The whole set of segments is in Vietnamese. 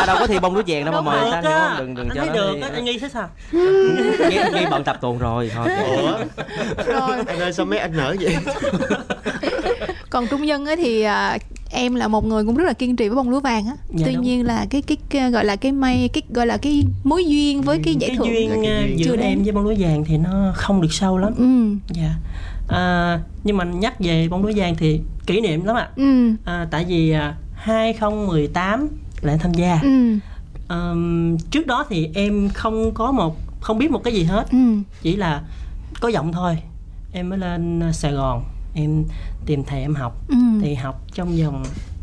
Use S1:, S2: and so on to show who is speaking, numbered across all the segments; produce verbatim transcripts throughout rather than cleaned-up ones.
S1: đâu có thi bông lúa vàng đâu mà mời người ta, hiểu không? Đừng đừng
S2: anh
S1: cho
S2: thấy
S1: nó
S2: được
S1: thi.
S2: á, anh nghi thế sao?
S1: Nghi, nghi bận tập tuồng rồi thôi.
S3: Ủa
S4: Rồi.
S3: anh ơi sao mấy anh nở vậy?
S4: Còn Trung Nhân ấy thì à, em là một người cũng rất là kiên trì với bông lúa vàng á.
S2: Dạ,
S4: Tuy
S2: đúng.
S4: nhiên là cái, cái cái gọi là cái may cái gọi là cái mối duyên với cái giải
S2: Cái
S4: thưởng.
S2: duyên
S3: Cái
S2: à,
S3: duyên.
S2: giữa
S4: Chưa đến.
S2: em với bông lúa vàng thì nó không được sâu lắm.
S4: Ừ.
S2: Dạ. À, nhưng mà nhắc về bông lúa vàng thì kỷ niệm lắm ạ.
S4: Ừ.
S2: À, tại vì à, hai không một tám là em tham gia.
S4: Ừ.
S2: À, trước đó thì em không có một không biết một cái gì hết,
S4: Ừ.
S2: chỉ là có giọng thôi. Em mới lên Sài Gòn, em tìm thầy em học.
S4: Ừ.
S2: Thì học trong vòng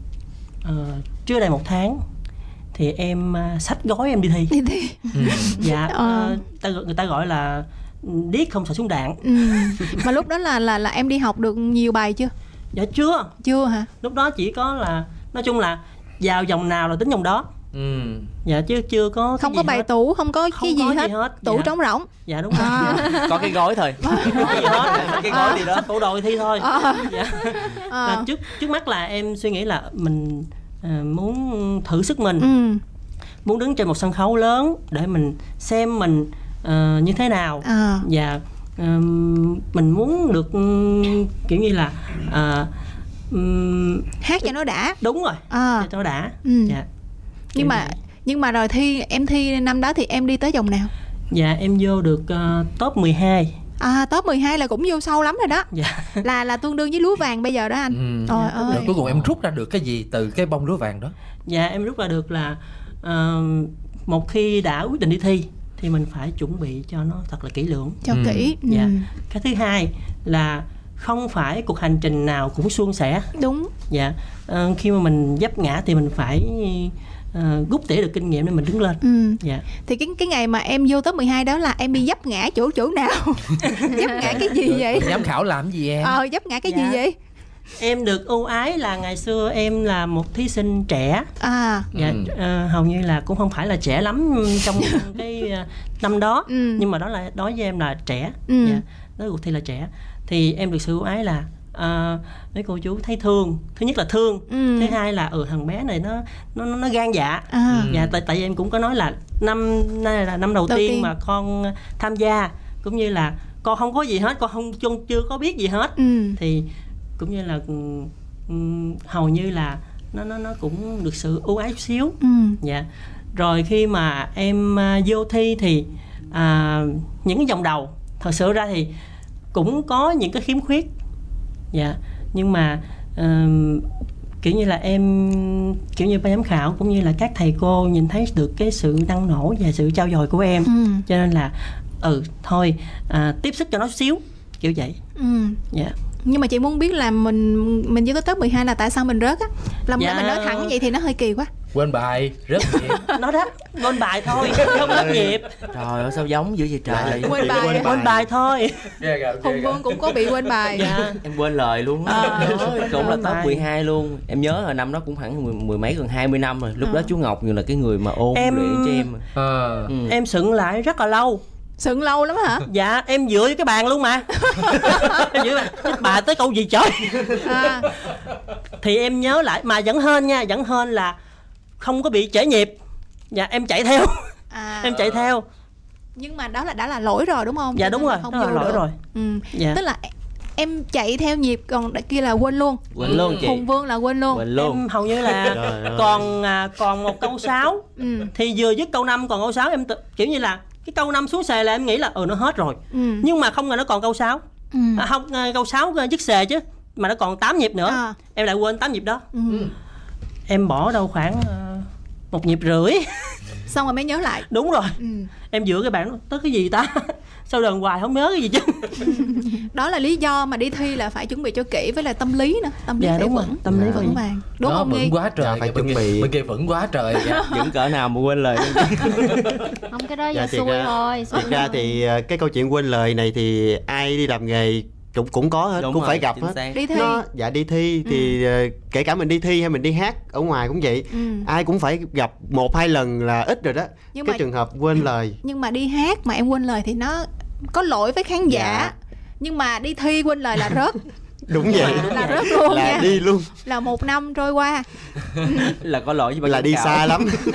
S2: uh, chưa đầy một tháng thì em uh, xách gói em đi thi.
S4: Đi thi.
S2: Dạ.
S4: Ờ.
S2: uh, ta, người ta gọi là điếc không sợ súng đạn.
S4: Ừ. Mà lúc đó là là là em đi học được nhiều bài chưa?
S2: Dạ chưa.
S4: Chưa hả?
S2: Lúc đó chỉ có là nói chung là vào vòng nào là tính vòng đó.
S1: Ừ.
S2: Dạ chứ chưa có cái
S4: Không
S2: gì
S4: có bài
S2: hết.
S4: tủ, không có
S2: Không
S4: cái gì
S2: có
S4: hết.
S2: gì hết.
S4: Tủ
S2: Dạ.
S4: trống rỗng.
S2: Dạ đúng rồi.
S4: À.
S1: Có cái gói thôi.
S2: Không có gì hết.
S1: Cái gói gì đó.
S2: Tủ đồ thi thôi.
S4: À.
S2: Dạ.
S4: À.
S2: Là trước trước mắt là em suy nghĩ là mình à, muốn thử sức mình,
S4: Ừ.
S2: muốn đứng trên một sân khấu lớn để mình xem mình ờ, như thế nào.
S4: À.
S2: Và ừm, mình muốn được ừm, kiểu như là à, ừm,
S4: Hát cho nó đã.
S2: đúng rồi,
S4: À.
S2: cho nó đã.
S4: Ừ.
S2: Dạ.
S4: Nhưng mà nhưng mà rồi thi em thi năm đó thì em đi tới vòng nào?
S2: Dạ em vô được uh, top mười hai.
S4: À, top mười hai là cũng vô sâu lắm rồi đó.
S2: Dạ.
S4: Là là tương đương với lúa vàng bây giờ đó anh.
S5: Ừ.
S4: Trời
S5: Rồi
S4: ơi.
S5: cuối cùng em rút ra được cái gì từ cái bông lúa vàng đó?
S2: Dạ em rút ra được là ờ, một khi đã quyết định đi thi thì mình phải chuẩn bị cho nó thật là kỹ lưỡng.
S4: Cho
S5: Ừ.
S4: kỹ. Ừ.
S2: Dạ. Cái thứ hai là không phải cuộc hành trình nào cũng suôn sẻ.
S4: Đúng.
S2: Dạ. Ờ, khi mà mình vấp ngã thì mình phải uh, rút tỉa được kinh nghiệm để mình đứng lên.
S4: Ừ.
S2: Dạ.
S4: Thì cái cái ngày mà em vô top mười hai đó là em bị vấp ngã chỗ chỗ nào? Vấp ngã cái gì vậy?
S5: Giám khảo làm gì em?
S4: Ờ, vấp ngã cái
S2: Dạ.
S4: gì vậy?
S2: Em được ưu ái là ngày xưa em là một thí sinh trẻ.
S4: À.
S2: Dạ,
S5: Ừ.
S2: ờ, hầu như là cũng không phải là trẻ lắm trong cái ờ, năm đó.
S4: Ừ.
S2: Nhưng mà đó là đối với em là trẻ.
S4: Ừ.
S2: Dạ, đó là cuộc thi là trẻ. Thì em được sự ưu ái là ờ, mấy cô chú thấy thương. Thứ nhất là thương.
S4: Ừ.
S2: Thứ hai là ừ thằng bé này nó nó nó gan dạ.
S4: À.
S2: Dạ, tại tại vì em cũng có nói là năm nay là năm đầu,
S4: Đầu
S2: tiên,
S4: tiên.
S2: mà con tham gia, cũng như là con không có gì hết, con không chưa, chưa có biết gì hết.
S4: Ừ.
S2: Thì cũng như là um, hầu như là nó nó nó cũng được sự ưu ái chút xíu.
S4: Ừ.
S2: Dạ. Rồi khi mà em uh, vô thi thì uh, những cái vòng đầu thật sự ra thì cũng có những cái khiếm khuyết. Dạ. Nhưng mà uh, kiểu như là em kiểu như ban giám khảo cũng như là các thầy cô nhìn thấy được cái sự năng nổ và sự trau dồi của em.
S4: Ừ.
S2: Cho nên là ừ thôi à, tiếp sức cho nó chút xíu kiểu vậy.
S4: Ừ.
S2: Dạ.
S4: Nhưng mà chị muốn biết là mình mình vô tới top mười hai là tại sao mình rớt á? Là
S2: Dạ.
S4: mình nói thẳng vậy thì nó hơi kỳ quá.
S5: Quên bài, rớt nhịp.
S2: Nó đó, quên bài thôi, không lớp nhịp.
S1: Trời ơi sao giống dữ vậy trời.
S4: Quên bài.
S3: Quên
S2: Quên bài thôi.
S5: Ghê gà, ghê
S4: Hùng
S5: gà.
S4: Vương cũng có bị quên bài.
S2: Dạ.
S1: Em quên lời luôn á.
S2: À,
S1: Cũng là
S2: quên
S1: top
S2: bài.
S1: mười hai luôn. Em nhớ hồi năm đó cũng khoảng mười, mười mấy gần hai mươi năm rồi. Lúc
S4: À.
S1: đó chú Ngọc như là cái người mà ôn
S2: Em-
S1: luyện cho em.
S5: Ờ.
S1: Ừ.
S2: Em sững lại rất là lâu.
S4: Sững lâu lắm hả?
S2: Dạ, em dựa vô cái bàn luôn mà. Em dựa cái bàn. Bà tới câu gì trời.
S4: À.
S2: Thì em nhớ lại mà vẫn hên nha, vẫn hên là không có bị trễ nhịp. Dạ, em chạy theo.
S4: À.
S2: Em chạy theo.
S4: Nhưng mà đó là đã là lỗi rồi đúng không?
S2: Dạ
S4: Cho
S2: đúng
S4: nên
S2: rồi,
S4: là không
S2: đó là
S4: vô
S2: lỗi
S4: được.
S2: rồi.
S4: Ừ.
S2: Dạ.
S4: Tức là em chạy theo nhịp còn đằng kia là quên luôn.
S1: Quên luôn chị.
S4: Hùng Vương là quên luôn.
S1: Quên luôn.
S2: Em hầu như là
S3: Trời ơi.
S2: còn à, còn một câu sáu.
S4: Ừ.
S2: Thì vừa dứt câu năm còn câu sáu em tự, kiểu như là cái câu năm xuống xề là em nghĩ là ừ nó hết rồi.
S4: Ừ.
S2: Nhưng mà không ngờ nó còn câu sáu.
S4: Ừ.
S2: À, không, à, câu sáu dứt xề chứ, mà nó còn tám nhịp nữa.
S4: À.
S2: Em lại quên tám nhịp đó.
S4: Ừ.
S2: Em bỏ đâu khoảng à, một nhịp rưỡi.
S4: Xong rồi mới nhớ lại.
S2: Đúng rồi.
S4: Ừ.
S2: Em dựa cái bạn tới cái gì ta. Sao đờn hoài không nhớ cái gì chứ.
S4: Đó là lý do mà đi thi là phải chuẩn bị cho kỹ với là tâm lý nữa, tâm lý
S2: Dạ,
S4: phải
S2: đúng rồi,
S4: vững,
S2: tâm lý
S4: vững
S2: vững.
S4: vàng. Đúng
S5: Đó,
S4: không Nghi?
S5: vững quá trời.
S3: Dạ, phải
S5: Bên
S3: chuẩn
S5: kia-
S3: bị.
S5: Bên kia vững quá trời. Dạ.
S1: Vẫn cỡ nào mà quên lời.
S6: Không, cái đó
S3: Dạ,
S6: do
S3: thiệt
S6: xui
S3: ra-
S6: thôi. xui
S3: Thực ra
S6: thôi.
S3: thì ờ, cái câu chuyện quên lời này thì ai đi làm nghề cũng cũng có hết,
S1: Đúng
S3: cũng
S1: rồi,
S3: phải gặp
S1: chính
S3: hết.
S1: xác.
S4: Đi thi.
S3: Nó, dạ đi thi thì ờ, kể cả mình đi thi hay mình đi hát ở ngoài cũng vậy.
S4: Ừ.
S3: Ai cũng phải gặp một hai lần là ít rồi đó.
S4: Nhưng
S3: cái
S4: mà
S3: trường hợp quên lời.
S4: nhưng mà đi hát mà em quên lời thì nó có lỗi với khán giả.
S3: Dạ.
S4: Nhưng mà đi thi quên lời là rớt.
S3: Đúng vậy.
S4: Là rớt luôn
S3: Là
S4: nha.
S3: đi luôn.
S4: Là một năm trôi qua.
S1: Là có lỗi với ban
S3: Là
S1: giám
S3: đi
S1: khảo.
S3: xa lắm.